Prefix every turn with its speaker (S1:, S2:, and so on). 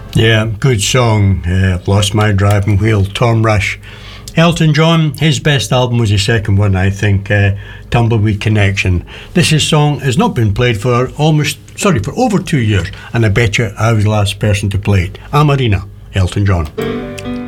S1: Yeah, good song. Lost My Driving Wheel, Tom Rush. Elton John, his best album was the second one, I think, Tumbleweed Connection. This song has not been played for for over 2 years, and I bet you I was the last person to play it. Amarina, Elton John.